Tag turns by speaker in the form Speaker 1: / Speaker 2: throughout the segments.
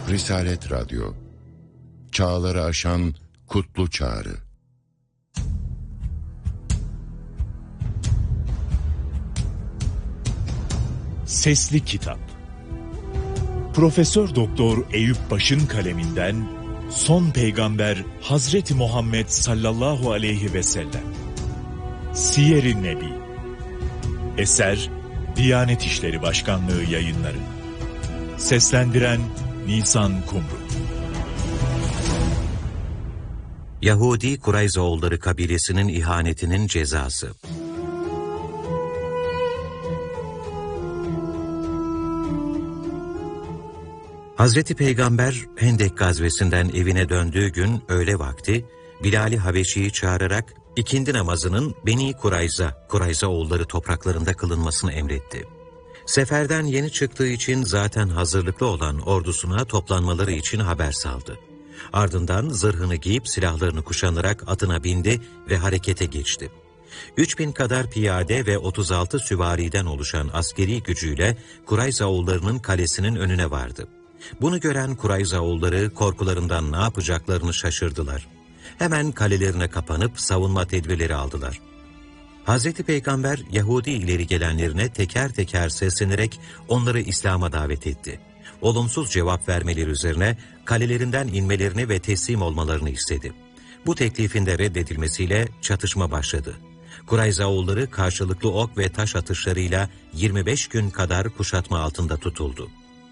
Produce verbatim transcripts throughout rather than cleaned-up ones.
Speaker 1: Risalet Radyo, çağları aşan kutlu çağrı.
Speaker 2: Sesli Kitap. Profesör Doktor Eyüp Baş'ın kaleminden Son Peygamber Hazreti Muhammed sallallahu aleyhi ve sellem. Siyer-i Nebi. Eser Diyanet İşleri Başkanlığı Yayınları. Seslendiren Nisan Kumru.
Speaker 3: Yahudi Kurayzaoğulları kabilesinin ihanetinin cezası. Hazreti Peygamber Hendek gazvesinden evine döndüğü gün öğle vakti Bilal-i Habeşi'yi çağırarak ikindi namazının Beni Kurayza, Kurayzaoğulları topraklarında kılınmasını emretti. Seferden yeni çıktığı için zaten hazırlıklı olan ordusuna toplanmaları için haber saldı. Ardından zırhını giyip silahlarını kuşanarak atına bindi ve harekete geçti. Üç bin kadar piyade ve otuz altı süvariden oluşan askeri gücüyle Kurayzaoğullarının kalesinin önüne vardı. Bunu gören Kurayzaoğulları korkularından ne yapacaklarını şaşırdılar. Hemen kalelerine kapanıp savunma tedbirleri aldılar. Hazreti Peygamber Yahudi ileri gelenlerine teker teker seslenerek onları İslam'a davet etti. Olumsuz cevap vermeleri üzerine kalelerinden inmelerini ve teslim olmalarını istedi. Bu teklifin de reddedilmesiyle çatışma başladı. Kurayzaoğulları karşılıklı ok ve taş atışlarıyla yirmi beş gün kadar kuşatma altında tutuldu.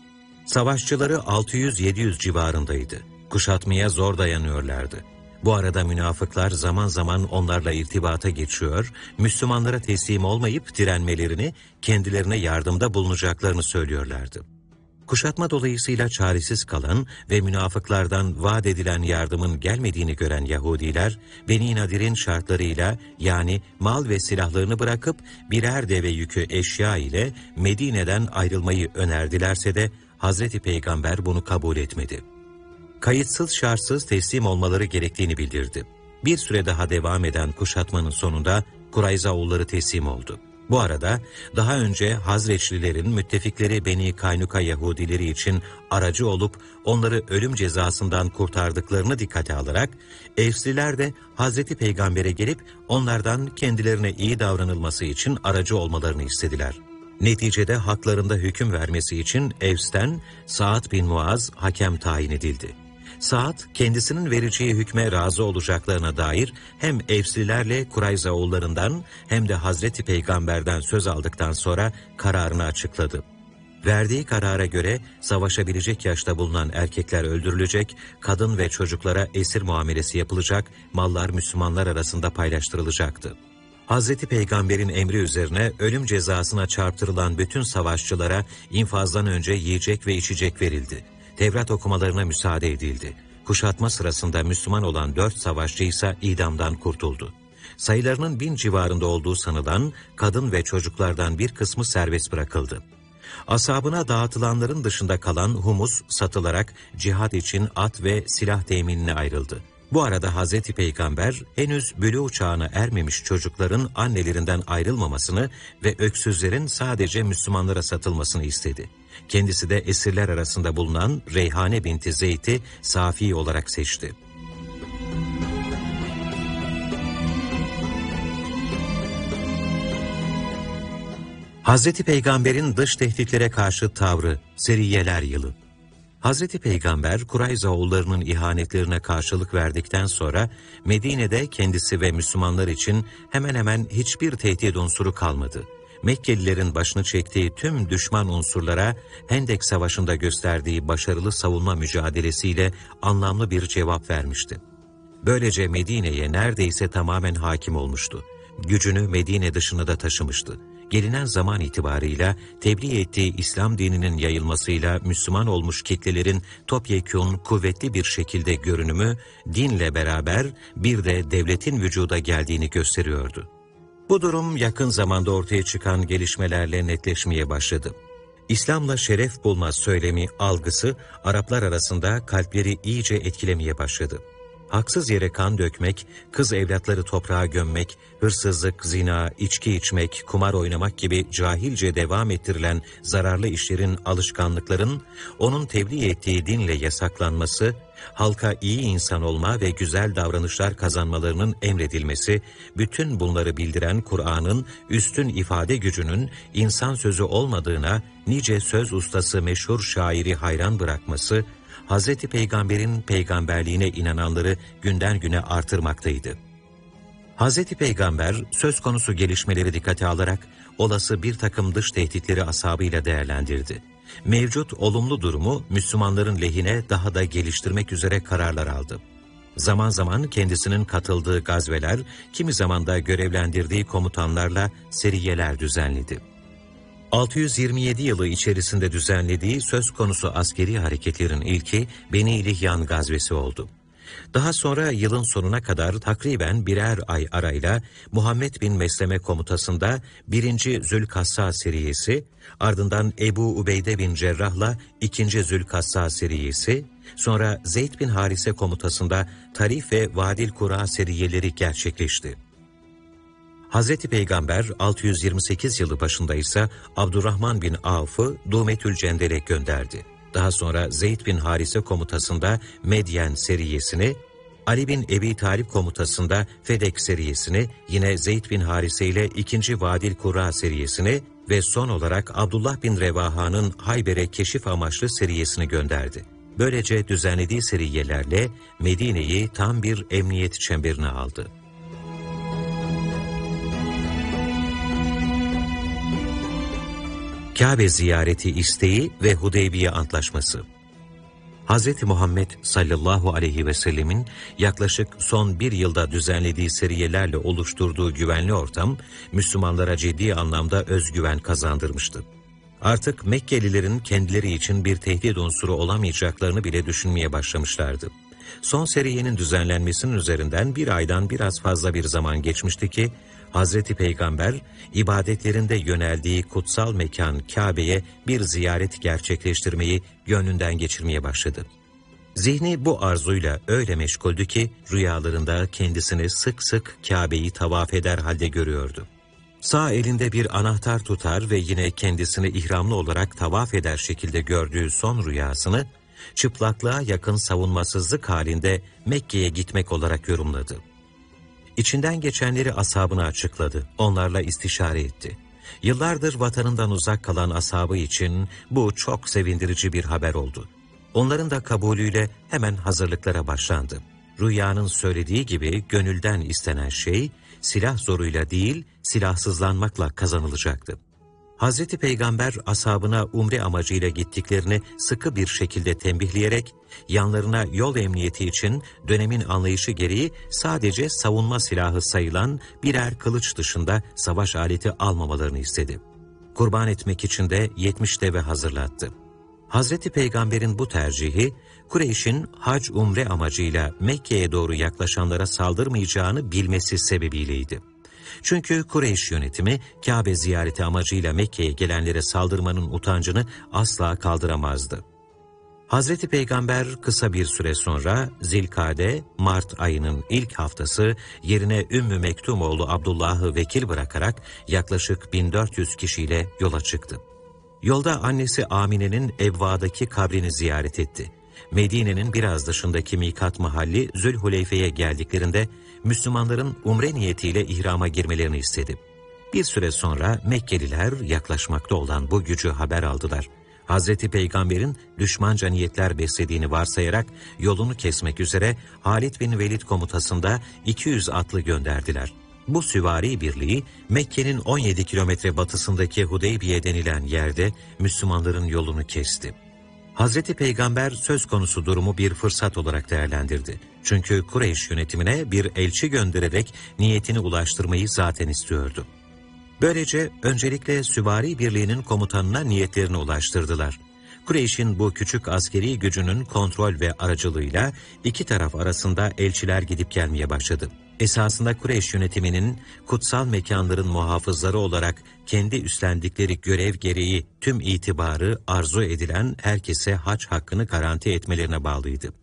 Speaker 3: Savaşçıları altı yüz yedi yüz civarındaydı. Kuşatmaya zor dayanıyorlardı. Bu arada münafıklar zaman zaman onlarla irtibata geçiyor, Müslümanlara teslim olmayıp direnmelerini, kendilerine yardımda bulunacaklarını söylüyorlardı. Kuşatma dolayısıyla çaresiz kalan ve münafıklardan vaat edilen yardımın gelmediğini gören Yahudiler, Beni Nadir'in şartlarıyla yani mal ve silahlarını bırakıp birer deve yükü eşya ile Medine'den ayrılmayı önerdilerse de Hazreti Peygamber bunu kabul etmedi. Kayıtsız şartsız teslim olmaları gerektiğini bildirdi. Bir süre daha devam eden kuşatmanın sonunda Kurayzaoğulları teslim oldu. Bu arada daha önce Hazreçlilerin müttefikleri Beni Kaynuka Yahudileri için aracı olup onları ölüm cezasından kurtardıklarını dikkate alarak Evsliler de Hazreti Peygamber'e gelip onlardan kendilerine iyi davranılması için aracı olmalarını istediler. Neticede haklarında hüküm vermesi için Evs'ten Sa'd bin Muaz hakem tayin edildi. Sa'd kendisinin vereceği hükme razı olacaklarına dair hem Evslilerle Kurayzaoğullarından hem de Hazreti Peygamber'den söz aldıktan sonra kararını açıkladı. Verdiği karara göre savaşabilecek yaşta bulunan erkekler öldürülecek, kadın ve çocuklara esir muamelesi yapılacak, mallar Müslümanlar arasında paylaştırılacaktı. Hazreti Peygamber'in emri üzerine ölüm cezasına çarptırılan bütün savaşçılara infazdan önce yiyecek ve içecek verildi. Tevrat okumalarına müsaade edildi. Kuşatma sırasında Müslüman olan dört savaşçı ise idamdan kurtuldu. Sayılarının bin civarında olduğu sanılan kadın ve çocuklardan bir kısmı serbest bırakıldı. Ashabına dağıtılanların dışında kalan humus satılarak cihad için at ve silah teminine ayrıldı. Bu arada Hazreti Peygamber henüz bülûğ çağına ermemiş çocukların annelerinden ayrılmamasını ve öksüzlerin sadece Müslümanlara satılmasını istedi. Kendisi de esirler arasında bulunan Reyhane binti Zeyd'i Safi olarak seçti. Hazreti Peygamber'in dış tehditlere karşı tavrı, Seriyeler Yılı. Hazreti Peygamber, Kurayzaoğullarının ihanetlerine karşılık verdikten sonra Medine'de kendisi ve Müslümanlar için hemen hemen hiçbir tehdit unsuru kalmadı. Mekkelilerin başını çektiği tüm düşman unsurlara Hendek Savaşı'nda gösterdiği başarılı savunma mücadelesiyle anlamlı bir cevap vermişti. Böylece Medine'ye neredeyse tamamen hakim olmuştu. Gücünü Medine dışına da taşımıştı. Gelinen zaman itibarıyla tebliğ ettiği İslam dininin yayılmasıyla Müslüman olmuş kitlelerin topyekûn kuvvetli bir şekilde görünümü dinle beraber bir de devletin vücuda geldiğini gösteriyordu. Bu durum yakın zamanda ortaya çıkan gelişmelerle netleşmeye başladı. İslam'la şeref bulma söylemi, algısı Araplar arasında kalpleri iyice etkilemeye başladı. haksız yere kan dökmek, kız evlatları toprağa gömmek, hırsızlık, zina, içki içmek, kumar oynamak gibi cahilce devam ettirilen zararlı işlerin, alışkanlıkların onun tebliğ ettiği dinle yasaklanması, halka iyi insan olma ve güzel davranışlar kazanmalarının emredilmesi, bütün bunları bildiren Kur'an'ın üstün ifade gücünün insan sözü olmadığına nice söz ustası meşhur şairi hayran bırakması, Hazreti Peygamber'in peygamberliğine inananları günden güne artırmaktaydı. Hazreti Peygamber söz konusu gelişmeleri dikkate alarak olası bir takım dış tehditleri ashabıyla değerlendirdi. Mevcut olumlu durumu Müslümanların lehine daha da geliştirmek üzere kararlar aldı. Zaman zaman kendisinin katıldığı gazveler, kimi zaman da görevlendirdiği komutanlarla seriyeler düzenledi. altı yüz yirmi yedi yılı içerisinde düzenlediği söz konusu askeri hareketlerin ilki Beni Lihyan gazvesi oldu. Daha sonra yılın sonuna kadar takriben birer ay arayla Muhammed bin Mesleme komutasında birinci Zülkassa seriyesi, ardından Ebu Ubeyde bin Cerrah'la ikinci Zülkassa seriyesi, sonra Zeyd bin Harise komutasında Tarif ve Vadil Kura seriyeleri gerçekleşti. Hazreti Peygamber altı yüz yirmi sekiz yılı başında ise Abdurrahman bin Avf'ı Dumetül Cendel'e gönderdi. Daha sonra Zeyd bin Harise komutasında Medyen seriyesini, Ali bin Ebi Talip komutasında Fedek seriyesini, yine Zeyd bin Harise ile ikinci Vadil Kura seriyesini ve son olarak Abdullah bin Revaha'nın Hayber'e keşif amaçlı seriyesini gönderdi. Böylece düzenlediği seriyelerle Medine'yi tam bir emniyet çemberine aldı. Kabe ziyareti isteği ve Hudeybiye Antlaşması. Hz. Muhammed sallallahu aleyhi ve sellemin yaklaşık son bir yılda düzenlediği seriyelerle oluşturduğu güvenli ortam, Müslümanlara ciddi anlamda özgüven kazandırmıştı. Artık Mekkelilerin kendileri için bir tehdit unsuru olamayacaklarını bile düşünmeye başlamışlardı. Son seriyenin düzenlenmesinin üzerinden bir aydan biraz fazla bir zaman geçmişti ki, Hazreti Peygamber, ibadetlerinde yöneldiği kutsal mekan Kabe'ye bir ziyaret gerçekleştirmeyi gönlünden geçirmeye başladı. Zihni bu arzuyla öyle meşguldü ki, rüyalarında kendisini sık sık Kabe'yi tavaf eder halde görüyordu. Sağ elinde bir anahtar tutar ve yine kendisini ihramlı olarak tavaf eder şekilde gördüğü son rüyasını, çıplaklığa yakın savunmasızlık halinde Mekke'ye gitmek olarak yorumladı. İçinden geçenleri ashabına açıkladı, onlarla istişare etti. Yıllardır vatanından uzak kalan ashabı için bu çok sevindirici bir haber oldu. Onların da kabulüyle hemen hazırlıklara başlandı. Rüyanın söylediği gibi gönülden istenen şey, silah zoruyla değil, silahsızlanmakla kazanılacaktı. Hazreti Peygamber ashabına umre amacıyla gittiklerini sıkı bir şekilde tembihleyerek, yanlarına yol emniyeti için dönemin anlayışı gereği sadece savunma silahı sayılan birer kılıç dışında savaş aleti almamalarını istedi. Kurban etmek için de yetmiş deve hazırlattı. Hazreti Peygamber'in bu tercihi, Kureyş'in hac umre amacıyla Mekke'ye doğru yaklaşanlara saldırmayacağını bilmesi sebebiyleydi. Çünkü Kureyş yönetimi Kabe ziyareti amacıyla Mekke'ye gelenlere saldırmanın utancını asla kaldıramazdı. Hazreti Peygamber kısa bir süre sonra Zilkade, Mart ayının ilk haftası yerine Ümmü Mektumoğlu Abdullah'ı vekil bırakarak yaklaşık bin dört yüz kişiyle yola çıktı. Yolda annesi Amine'nin Ebva'daki kabrini ziyaret etti. Medine'nin biraz dışındaki mikat mahalli Zülhuleyfe'ye geldiklerinde Müslümanların umre niyetiyle ihrama girmelerini istedi. Bir süre sonra Mekkeliler yaklaşmakta olan bu gücü haber aldılar. Hazreti Peygamber'in düşmanca niyetler beslediğini varsayarak yolunu kesmek üzere Halid bin Velid komutasında iki yüz atlı gönderdiler. Bu süvari birliği Mekke'nin on yedi kilometre batısındaki Hudeybiye denilen yerde Müslümanların yolunu kesti. Hazreti Peygamber söz konusu durumu bir fırsat olarak değerlendirdi. Çünkü Kureyş yönetimine bir elçi göndererek niyetini ulaştırmayı zaten istiyordu. Böylece öncelikle süvari birliğinin komutanına niyetlerini ulaştırdılar. Kureyş'in bu küçük askeri gücünün kontrol ve aracılığıyla iki taraf arasında elçiler gidip gelmeye başladı. Esasında Kureyş yönetiminin kutsal mekanların muhafızları olarak kendi üstlendikleri görev gereği tüm itibarı arzu edilen herkese hac hakkını garanti etmelerine bağlıydı.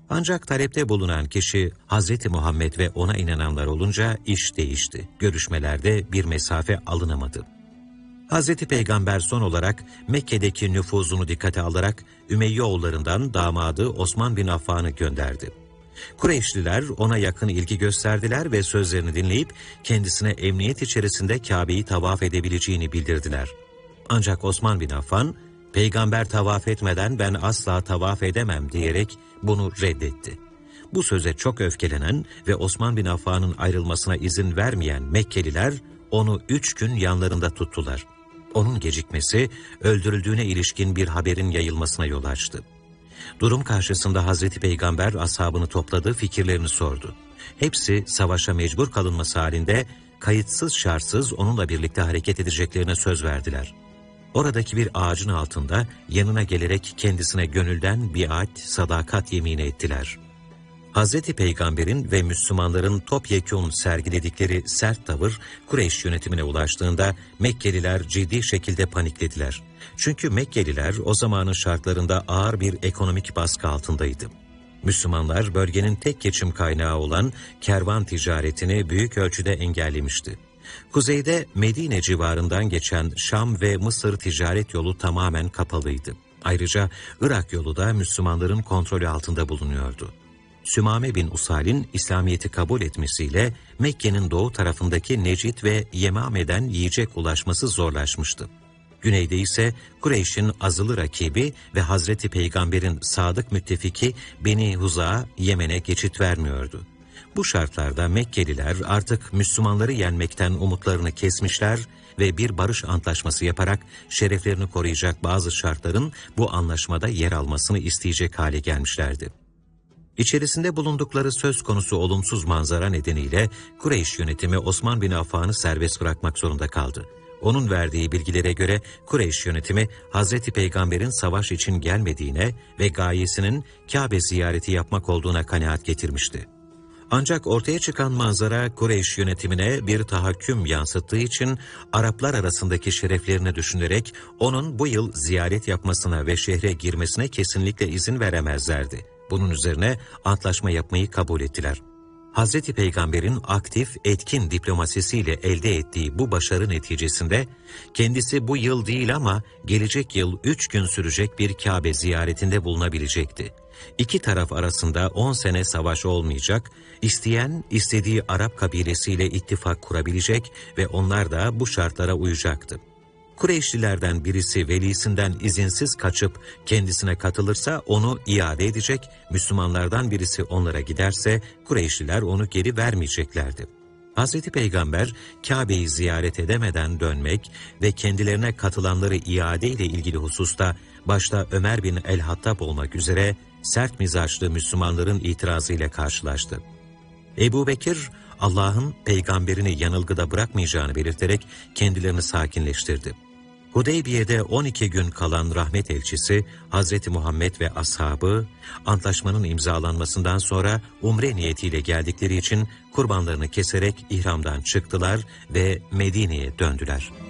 Speaker 3: Ancak talepte bulunan kişi Hazreti Muhammed ve ona inananlar olunca iş değişti. Görüşmelerde bir mesafe alınamadı. Hazreti Peygamber son olarak Mekke'deki nüfuzunu dikkate alarak Ümeyyoğullarından damadı Osman bin Affan'ı gönderdi. Kureyşliler ona yakın ilgi gösterdiler ve sözlerini dinleyip kendisine emniyet içerisinde Kabe'yi tavaf edebileceğini bildirdiler. Ancak Osman bin Affan, "Peygamber tavaf etmeden ben asla tavaf edemem" diyerek bunu reddetti. Bu söze çok öfkelenen ve Osman bin Affan'ın ayrılmasına izin vermeyen Mekkeliler onu üç gün yanlarında tuttular. Onun gecikmesi öldürüldüğüne ilişkin bir haberin yayılmasına yol açtı. Durum karşısında Hazreti Peygamber ashabını topladı, fikirlerini sordu. Hepsi savaşa mecbur kalınması halinde kayıtsız şartsız onunla birlikte hareket edeceklerine söz verdiler. Oradaki bir ağacın altında yanına gelerek kendisine gönülden biat, sadakat yemini ettiler. Hazreti Peygamber'in ve Müslümanların topyekun sergiledikleri sert tavır Kureyş yönetimine ulaştığında Mekkeliler ciddi şekilde paniklediler. Çünkü Mekkeliler o zamanın şartlarında ağır bir ekonomik baskı altındaydı. Müslümanlar bölgenin tek geçim kaynağı olan kervan ticaretini büyük ölçüde engellemişti. Kuzeyde Medine civarından geçen Şam ve Mısır ticaret yolu tamamen kapalıydı. Ayrıca Irak yolu da Müslümanların kontrolü altında bulunuyordu. Sümame bin Usal'in İslamiyet'i kabul etmesiyle Mekke'nin doğu tarafındaki Necid ve Yemame'den yiyecek ulaşması zorlaşmıştı. Güneyde ise Kureyş'in azılı rakibi ve Hazreti Peygamber'in sadık müttefiki Beni Huza Yemen'e geçit vermiyordu. Bu şartlarda Mekkeliler artık Müslümanları yenmekten umutlarını kesmişler ve bir barış antlaşması yaparak şereflerini koruyacak bazı şartların bu anlaşmada yer almasını isteyecek hale gelmişlerdi. İçerisinde bulundukları söz konusu olumsuz manzara nedeniyle Kureyş yönetimi Osman bin Affan'ı serbest bırakmak zorunda kaldı. Onun verdiği bilgilere göre Kureyş yönetimi Hazreti Peygamber'in savaş için gelmediğine ve gayesinin Kabe ziyareti yapmak olduğuna kanaat getirmişti. Ancak ortaya çıkan manzara Kureyş yönetimine bir tahakküm yansıttığı için Araplar arasındaki şereflerini düşünerek onun bu yıl ziyaret yapmasına ve şehre girmesine kesinlikle izin veremezlerdi. Bunun üzerine antlaşma yapmayı kabul ettiler. Hazreti Peygamber'in aktif, etkin diplomasisiyle elde ettiği bu başarı neticesinde kendisi bu yıl değil ama gelecek yıl üç gün sürecek bir Kabe ziyaretinde bulunabilecekti. İki taraf arasında on sene savaş olmayacak, isteyen istediği Arap kabilesiyle ittifak kurabilecek ve onlar da bu şartlara uyacaktı. Kureyşlilerden birisi velisinden izinsiz kaçıp kendisine katılırsa onu iade edecek, Müslümanlardan birisi onlara giderse Kureyşliler onu geri vermeyeceklerdi. Hazreti Peygamber Kabe'yi ziyaret edemeden dönmek ve kendilerine katılanları iade ile ilgili hususta başta Ömer bin el-Hattab olmak üzere sert mizaçlı Müslümanların itirazıyla karşılaştı. Ebu Bekir, Allah'ın peygamberini yanılgıda bırakmayacağını belirterek kendilerini sakinleştirdi. Hudeybiye'de on iki gün kalan rahmet elçisi Hazreti Muhammed ve ashabı antlaşmanın imzalanmasından sonra umre niyetiyle geldikleri için kurbanlarını keserek ihramdan çıktılar ve Medine'ye döndüler.